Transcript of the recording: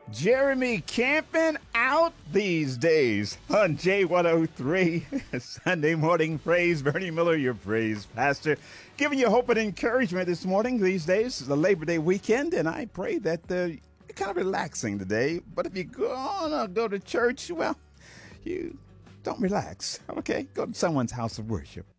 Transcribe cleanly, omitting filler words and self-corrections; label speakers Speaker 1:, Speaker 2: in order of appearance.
Speaker 1: Jeremy camping out these days on J103 Sunday Morning Praise. Bernie Miller, your praise pastor, giving you hope and encouragement this morning. These days, the Labor Day weekend, and I pray that you're kind of relaxing today. But if you're gonna go to church, well, you don't relax. Okay, go to someone's house of worship.